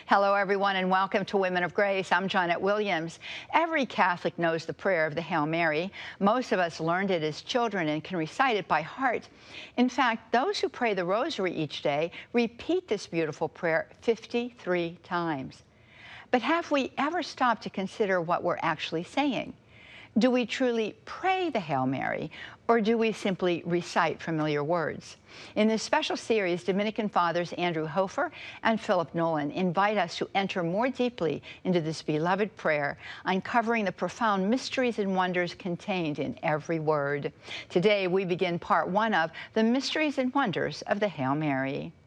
Hello, everyone, and welcome to Women of Grace. I'm Janet Williams. Every Catholic knows the prayer of the Hail Mary. Most of us learned it as children and can recite it by heart. In fact, those who pray the Rosary each day repeat this beautiful prayer 53 times. But have we ever stopped to consider what we're actually saying? Do we truly pray the Hail Mary, or do we simply recite familiar words? In this special series, Dominican Fathers Andrew Hofer and Philip Nolan invite us to enter more deeply into this beloved prayer, uncovering the profound mysteries and wonders contained in every word. Today, we begin part one of The Mysteries and Wonders of the Hail Mary.